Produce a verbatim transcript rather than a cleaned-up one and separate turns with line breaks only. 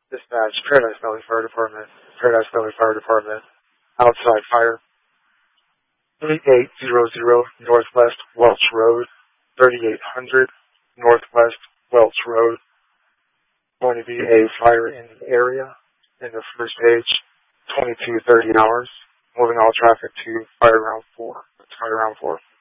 Dispatch, Paradise Valley Fire Department, Paradise Valley Fire Department, outside fire, thirty-eight hundred Northwest Welch Road, thirty-eight hundred Northwest Welch Road. Going to be a fire in the area in the first page, twenty-two thirty hours. Moving all traffic to fire round four. That's fire round four.